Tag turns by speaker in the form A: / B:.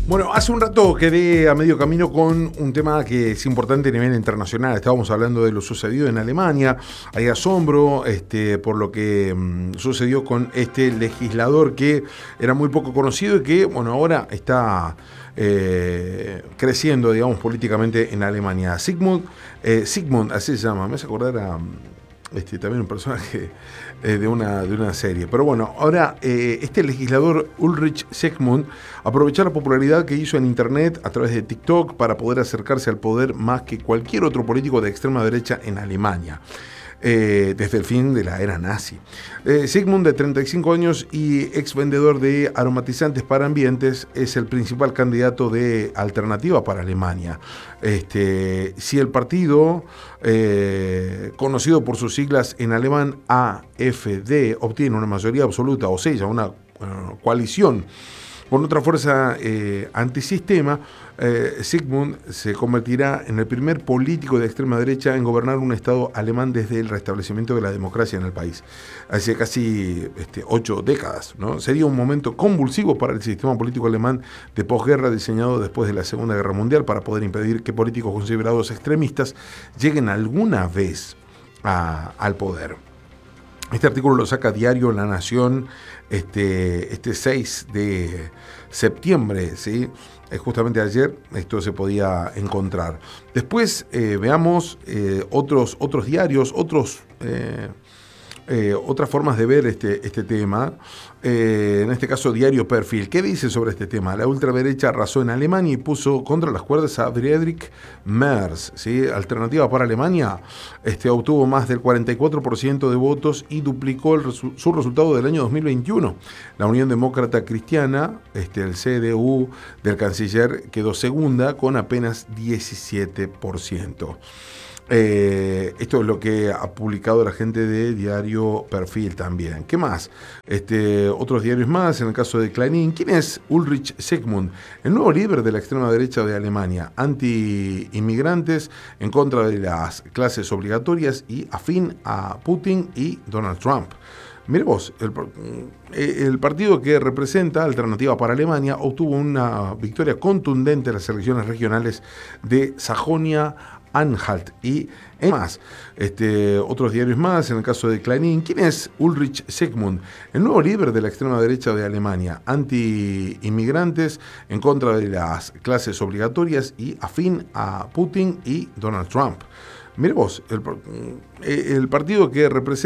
A: Bueno, hace un rato quedé a medio camino con un tema que es importante a nivel internacional. Estábamos hablando de lo sucedido en Alemania. Hay asombro por lo que sucedió con este legislador que era muy poco conocido y que, bueno, ahora está creciendo, digamos, políticamente en Alemania. Sigmund, así se llama. Me hace acordar a también un personaje de una serie. Pero bueno, ahora este legislador Ulrich Sigmund aprovechó la popularidad que hizo en internet a través de TikTok para poder acercarse al poder más que cualquier otro político de extrema derecha en Alemania. Desde el fin de la era nazi. Sigmund, de 35 años y ex vendedor de aromatizantes para ambientes, es el principal candidato de Alternativa para Alemania. Si el partido, conocido por sus siglas en alemán AfD, obtiene una mayoría absoluta, o sea, una coalición con otra fuerza antisistema, Sigmund se convertirá en el primer político de extrema derecha en gobernar un Estado alemán desde el restablecimiento de la democracia en el país. Hace casi 8 décadas, ¿no? Sería un momento convulsivo para el sistema político alemán de posguerra diseñado después de la Segunda Guerra Mundial para poder impedir que políticos considerados extremistas lleguen alguna vez al poder. Este artículo lo saca Diario La Nación este 6 de septiembre, ¿sí? Justamente ayer esto se podía encontrar. Después veamos otros diarios, otras formas de ver este tema. En este caso, Diario Perfil. ¿Qué dice sobre este tema? La ultraderecha arrasó en Alemania y puso contra las cuerdas a Friedrich Merz, ¿sí? Alternativa para Alemania obtuvo más del 44% de votos y duplicó su resultado del año 2021. La Unión Demócrata Cristiana, el CDU del canciller, quedó segunda con apenas 17%. Esto es lo que ha publicado la gente de Diario Perfil también. ¿Qué más? Otros diarios más, en el caso de Clarín. ¿Quién es Ulrich Sigmund? El nuevo líder de la extrema derecha de Alemania, anti-inmigrantes, en contra de las clases obligatorias y afín a Putin y Donald Trump. Mire vos, el partido que representa Alternativa para Alemania obtuvo una victoria contundente en las elecciones regionales de Sajonia-Anhalt y más. Otros diarios más, en el caso de Clarín. ¿Quién es Ulrich Sigmund? El nuevo líder de la extrema derecha de Alemania, anti-inmigrantes, en contra de las clases obligatorias y afín a Putin y Donald Trump. Mire vos, el partido que representa